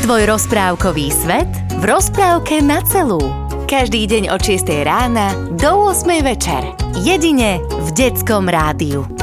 svoj rozprávkový svet v rozprávke na celú. Každý deň od 6 rána do 8 večer. Jedine v Detskom rádiu.